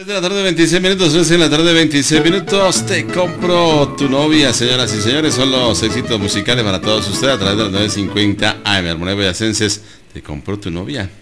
De la tarde 26 minutos, 3 de la tarde 26 minutos, te compro tu novia, señoras y señores, son los éxitos musicales para todos ustedes a través de las 950 AM, Armonía Boyacenses, te compro tu novia.